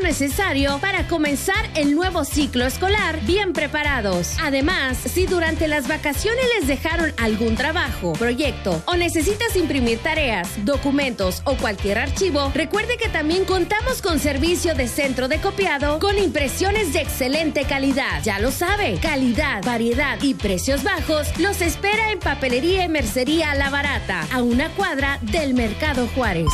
necesario para comenzar el nuevo ciclo escolar bien preparados. Además, si durante las vacaciones les dejaron algún trabajo, proyecto o necesitas imprimir tareas, documentos o cualquier archivo, recuerde que también contamos con servicio de centro de copiado con impresiones de excelente calidad. Ya lo sabe, calidad, variedad y precios bajos los espera en Papelería y Mercería La Barata, a una cuadra del Mercado Juárez.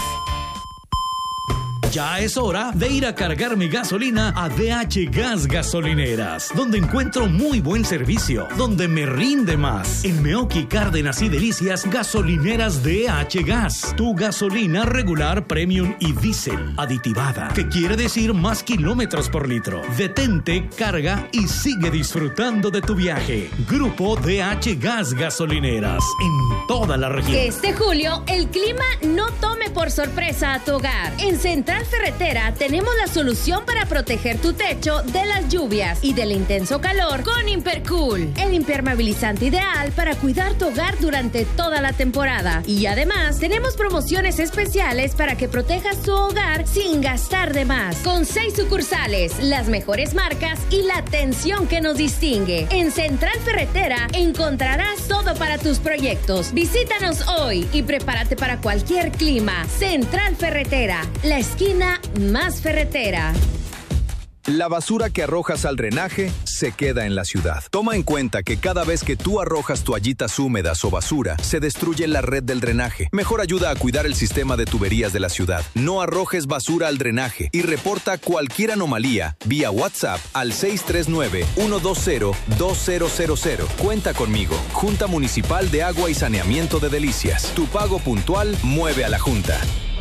Ya es hora de ir a cargar mi gasolina a DH Gas Gasolineras, donde encuentro muy buen servicio, donde me rinde más. En Meoqui, Cárdenas y Delicias, gasolineras DH Gas. Tu gasolina regular, premium y diésel aditivada, que quiere decir más kilómetros por litro. Detente, carga y sigue disfrutando de tu viaje. Grupo DH Gas Gasolineras, en toda la región. Que este julio el clima no tome por sorpresa a tu hogar. En Central Ferretera tenemos la solución para proteger tu techo de las lluvias y del intenso calor con Impercool, el impermeabilizante ideal para cuidar tu hogar durante toda la temporada. Y además tenemos promociones especiales para que protejas tu hogar sin gastar de más. Con 6 sucursales, las mejores marcas y la atención que nos distingue. En Central Ferretera encontrarás todo para tus proyectos. Visítanos hoy y prepárate para cualquier clima. Central Ferretera, la esquina más ferretera. La basura que arrojas al drenaje se queda en la ciudad. Toma en cuenta que cada vez que tú arrojas toallitas húmedas o basura, se destruye la red del drenaje. Mejor ayuda a cuidar el sistema de tuberías de la ciudad. No arrojes basura al drenaje y reporta cualquier anomalía vía WhatsApp al 639-120-2000. Cuenta conmigo. Junta Municipal de Agua y Saneamiento de Delicias. Tu pago puntual mueve a la Junta.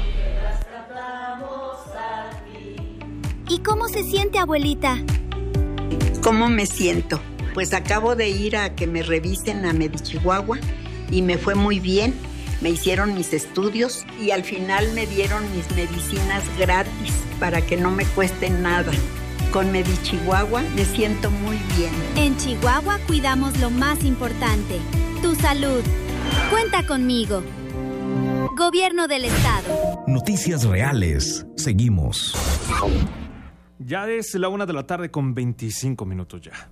¿Y cómo se siente, abuelita? ¿Cómo me siento? Pues acabo de ir a que me revisen a Medichihuahua y me fue muy bien. Me hicieron mis estudios y al final me dieron mis medicinas gratis para que no me cuesten nada. Con Medichihuahua me siento muy bien. En Chihuahua cuidamos lo más importante, tu salud. Cuenta conmigo. Gobierno del Estado. Noticias reales. Seguimos. Ya es la 1:25 p.m. ya.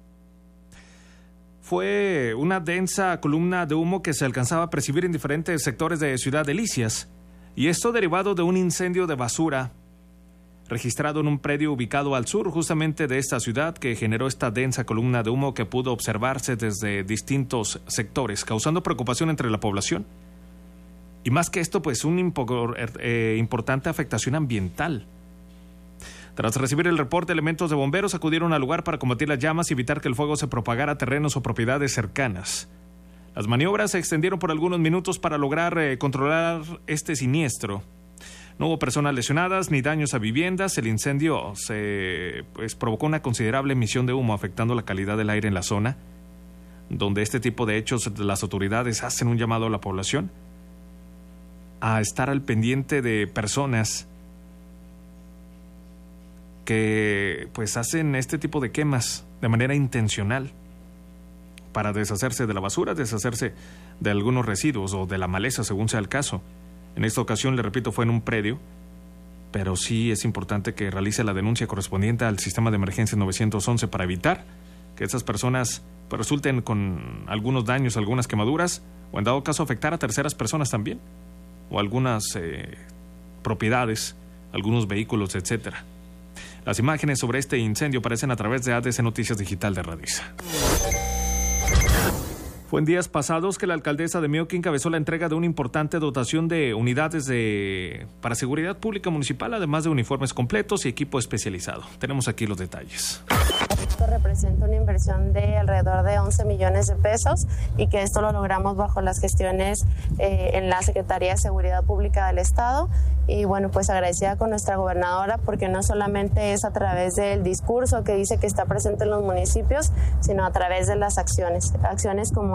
Fue una densa columna de humo que se alcanzaba a percibir en diferentes sectores de Ciudad Delicias, y esto derivado de un incendio de basura registrado en un predio ubicado al sur justamente de esta ciudad, que generó esta densa columna de humo que pudo observarse desde distintos sectores, causando preocupación entre la población. Y más que esto, pues una importante afectación ambiental. Tras recibir el reporte, elementos de bomberos acudieron al lugar para combatir las llamas y evitar que el fuego se propagara a terrenos o propiedades cercanas. Las maniobras se extendieron por algunos minutos para lograr controlar este siniestro. No hubo personas lesionadas ni daños a viviendas. El incendio provocó una considerable emisión de humo, afectando la calidad del aire en la zona, donde este tipo de hechos las autoridades hacen un llamado a la población a estar al pendiente de personas que pues hacen este tipo de quemas de manera intencional para deshacerse de la basura, deshacerse de algunos residuos o de la maleza, según sea el caso. En esta ocasión, le repito, fue en un predio, pero sí es importante que realice la denuncia correspondiente al sistema de emergencia 911 para evitar que esas personas pues resulten con algunos daños, algunas quemaduras, o en dado caso afectar a terceras personas también, o algunas propiedades, algunos vehículos, etcétera. Las imágenes sobre este incendio aparecen a través de ADC Noticias Digital de Radisa. Fue en días pasados que la alcaldesa de Meoqui encabezó la entrega de una importante dotación de unidades para seguridad pública municipal, además de uniformes completos y equipo especializado. Tenemos aquí los detalles. Esto representa una inversión de alrededor de 11 millones de pesos y que esto lo logramos bajo las gestiones en la Secretaría de Seguridad Pública del Estado. Y bueno, pues agradecida con nuestra gobernadora, porque no solamente es a través del discurso que dice que está presente en los municipios, sino a través de las acciones como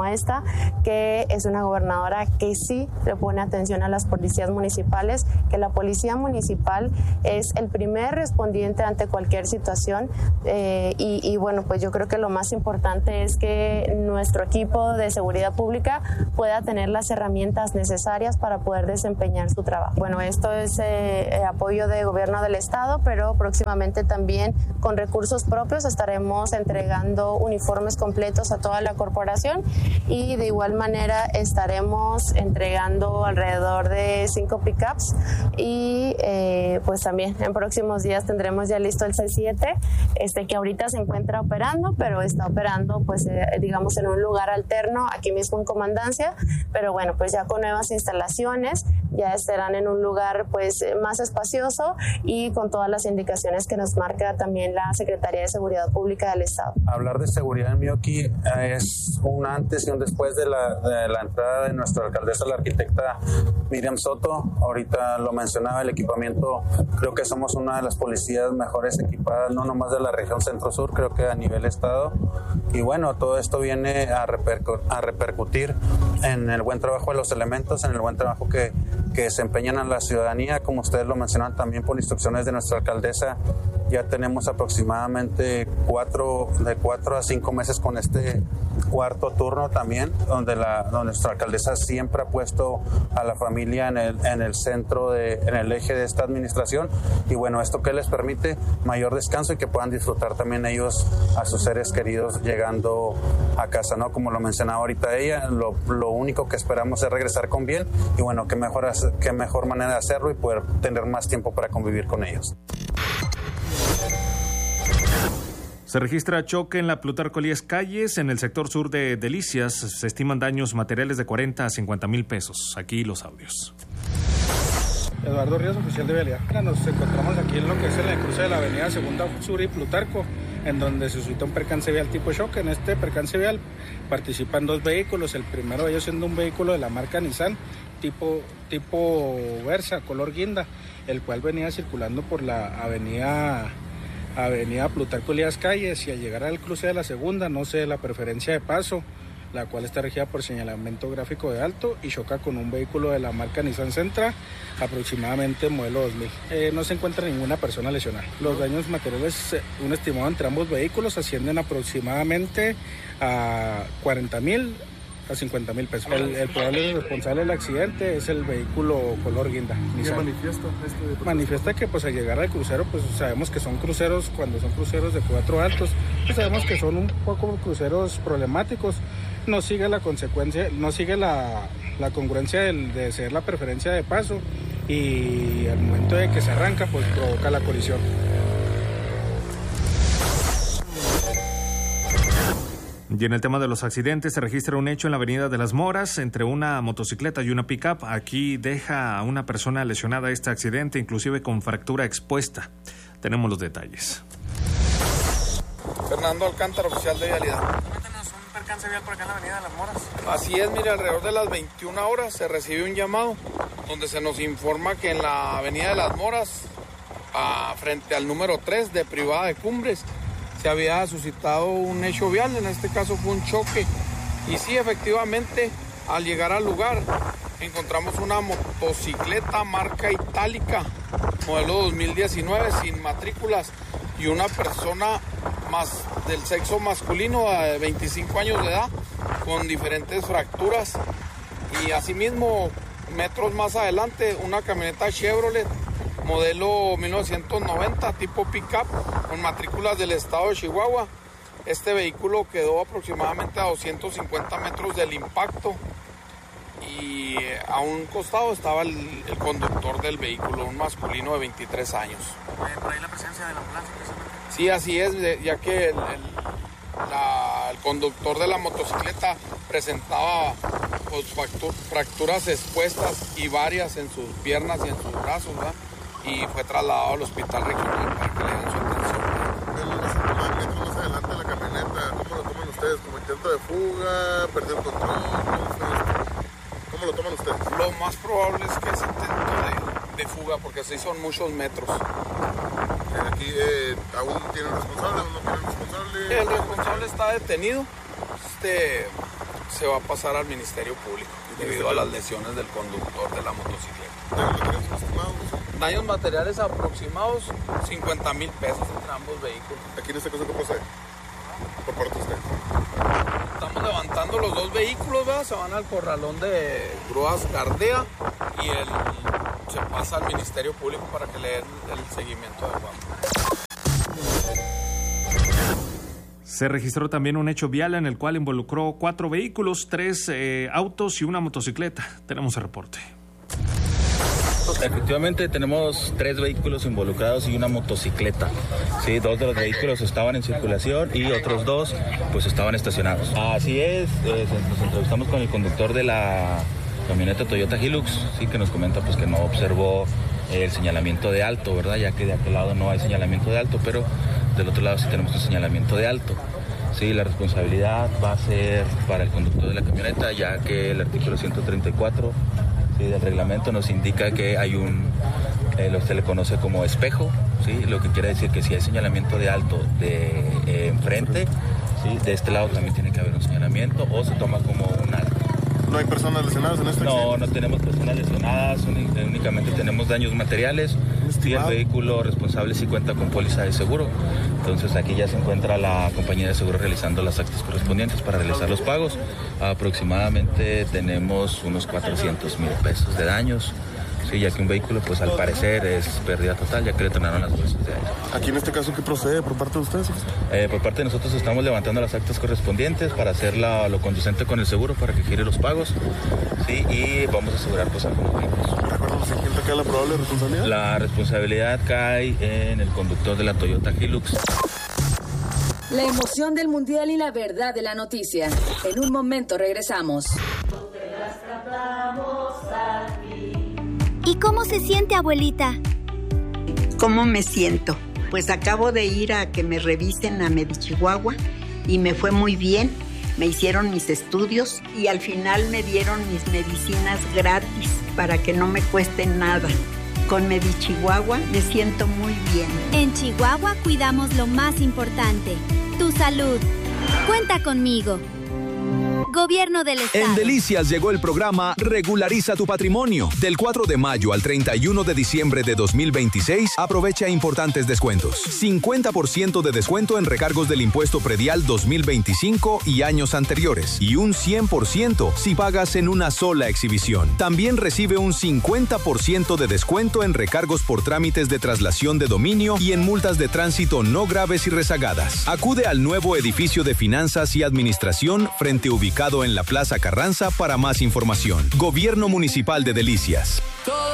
esta, que es una gobernadora que sí le pone atención a las policías municipales, que la policía municipal es el primer respondiente ante cualquier situación y bueno, pues yo creo que lo más importante es que nuestro equipo de seguridad pública pueda tener las herramientas necesarias para poder desempeñar su trabajo. Bueno, esto es apoyo de gobierno del estado, pero próximamente también con recursos propios estaremos entregando uniformes completos a toda la corporación y de igual manera estaremos entregando alrededor de 5 pickups y pues también en próximos días tendremos ya listo el C7, que ahorita se encuentra operando, pero está operando pues digamos en un lugar alterno aquí mismo en Comandancia, pero bueno, pues ya con nuevas instalaciones ya estarán en un lugar pues más espacioso y con todas las indicaciones que nos marca también la Secretaría de Seguridad Pública del Estado. Hablar de seguridad en Meoqui es un antes y un después de la entrada de nuestra alcaldesa, la arquitecta Miriam Soto. Ahorita lo mencionaba, el equipamiento, creo que somos una de las policías mejores equipadas, no nomás de la región centro-sur, creo que a nivel estado. Y bueno, todo esto viene a repercutir en el buen trabajo de los elementos, en el buen trabajo que desempeñan a la ciudadanía, como ustedes lo mencionan también por instrucciones de nuestra alcaldesa. Ya tenemos aproximadamente de 4 a 5 meses con este cuarto turno también, donde nuestra alcaldesa siempre ha puesto a la familia en el centro, en el eje de esta administración. Y bueno, esto que les permite mayor descanso y que puedan disfrutar también ellos a sus seres queridos llegando a casa, ¿no? Como lo mencionaba ahorita ella, lo único que esperamos es regresar con bien y bueno, qué mejor manera de hacerlo y poder tener más tiempo para convivir con ellos. Se registra choque en la Plutarco Elías Calles, en el sector sur de Delicias. Se estiman daños materiales de 40 a 50 mil pesos. Aquí los audios. Eduardo Ríos, oficial de vialidad. Nos encontramos aquí en lo que es el cruce de la avenida Segunda Sur y Plutarco, en donde se suscita un percance vial tipo choque. En este percance vial participan 2 vehículos, el primero de ellos siendo un vehículo de la marca Nissan, tipo Versa, color guinda, el cual venía circulando por la avenida Plutarco Elías Calles, y al llegar al cruce de la segunda no cede la preferencia de paso, la cual está regida por señalamiento gráfico de alto, y choca con un vehículo de la marca Nissan Sentra, aproximadamente modelo 2000. No se encuentra ninguna persona lesionada. Los daños materiales, un estimado entre ambos vehículos, ascienden aproximadamente a 40,000 a 50,000 pesos. El probable responsable del accidente es el vehículo color guinda. ¿Qué manifiesta? Manifiesta que pues al llegar al crucero, pues sabemos que son cruceros, cuando son cruceros de 4 altos, pues sabemos que son un poco cruceros problemáticos. No sigue la consecuencia, no sigue la congruencia de ser la preferencia de paso, y al momento de que se arranca, pues provoca la colisión. Y en el tema de los accidentes, se registra un hecho en la avenida de las Moras entre una motocicleta y una pick-up. Aquí deja a una persona lesionada este accidente, inclusive con fractura expuesta. Tenemos los detalles. Fernando Alcántara, oficial de vialidad. Cuéntanos, un percance vial por acá en la avenida de las Moras. Así es, mire, alrededor de las 21 horas se recibe un llamado donde se nos informa que en la avenida de las Moras, frente al número 3 de Privada de Cumbres, se había suscitado un hecho vial. En este caso fue un choque, y sí, efectivamente, al llegar al lugar encontramos una motocicleta marca Itálica modelo 2019 sin matrículas y una persona más del sexo masculino de 25 años de edad con diferentes fracturas, y asimismo metros más adelante una camioneta Chevrolet modelo 1990 tipo pick-up con matrículas del estado de Chihuahua. Este vehículo quedó aproximadamente a 250 metros del impacto, y a un costado estaba el conductor del vehículo, un masculino de 23 años. ¿Por ahí la presencia de la ambulancia? Sí, así es, ya que el conductor de la motocicleta presentaba pues, fracturas expuestas y varias en sus piernas y en sus brazos, ¿verdad? Y fue trasladado al hospital regional para que le den su atención. Más adelante de la camioneta, ¿cómo lo toman ustedes? ¿Como intento de fuga? ¿Perdió el control? ¿Cómo lo toman ustedes? Lo más probable es que es intento de fuga, porque sí son muchos metros. Aquí ¿aún tiene un responsable o no tiene un responsable? El responsable está detenido. se va a pasar al Ministerio Público debido a las lesiones del conductor de la motocicleta. Daños materiales aproximados 50,000 pesos entre ambos vehículos. ¿Aquí en este caso qué procede? Por parte de usted. Estamos levantando los dos vehículos, ¿verdad? Se van al corralón de grúas Gardea y se pasa al Ministerio Público para que le den el seguimiento adecuado. Se registró también un hecho vial en el cual involucró 4 vehículos, 3 autos y una motocicleta. Tenemos el reporte. Efectivamente tenemos 3 vehículos involucrados y una motocicleta. Sí, 2 de los vehículos estaban en circulación y otros 2 pues estaban estacionados. Así es, nos entrevistamos con el conductor de la camioneta Toyota Hilux, sí, que nos comenta pues que no observó el señalamiento de alto, ¿verdad? Ya que de aquel lado no hay señalamiento de alto, pero del otro lado sí tenemos un señalamiento de alto. Sí, la responsabilidad va a ser para el conductor de la camioneta, ya que el artículo 134 del reglamento nos indica que hay lo que se le conoce como espejo, ¿sí? Lo que quiere decir que si hay señalamiento de alto de enfrente, ¿sí? De este lado también tiene que haber un señalamiento o se toma como un alto. ¿No hay personas lesionadas en este accidente? No tenemos personas lesionadas, únicamente tenemos daños materiales y el vehículo responsable sí cuenta con póliza de seguro. Entonces aquí ya se encuentra la compañía de seguro realizando las actas correspondientes para realizar los pagos. Aproximadamente tenemos unos 400,000 pesos de daños. Sí, ya que un vehículo, pues al parecer es pérdida total, ya que le tronaron las bolsas de aire. ¿Aquí en este caso qué procede por parte de ustedes? Por parte de nosotros estamos levantando las actas correspondientes para hacer lo conducente con el seguro para que gire los pagos, sí, y vamos a asegurar pues algunos vehículos. ¿Recuerdas en quién cae la probable responsabilidad? La responsabilidad cae en el conductor de la Toyota Hilux. La emoción del mundial y la verdad de la noticia. En un momento regresamos. ¿Y cómo se siente, abuelita? ¿Cómo me siento? Pues acabo de ir a que me revisen a Medichihuahua y me fue muy bien. Me hicieron mis estudios y al final me dieron mis medicinas gratis para que no me cueste nada. Con Medichihuahua me siento muy bien. En Chihuahua cuidamos lo más importante, tu salud. Cuenta conmigo. Gobierno del Estado. En Delicias llegó el programa Regulariza tu Patrimonio. Del 4 de mayo al 31 de diciembre de 2026, aprovecha importantes descuentos. 50% de descuento en recargos del impuesto predial 2025 y años anteriores. Y un 100% si pagas en una sola exhibición. También recibe un 50% de descuento en recargos por trámites de traslación de dominio y en multas de tránsito no graves y rezagadas. Acude al nuevo edificio de Finanzas y Administración frente ubicado en la Plaza Carranza para más información. Gobierno Municipal de Delicias.